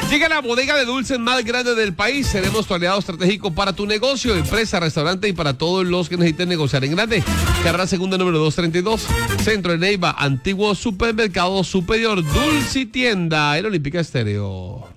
Llega la bodega de dulces más grande del país. Seremos tu aliado estratégico para tu negocio, empresa, restaurante y para todos los que necesiten negociar en grande. Carrera Segunda número 232, Centro de Neiva, antiguo supermercado superior, Dulce Tienda, el Olímpica Estéreo.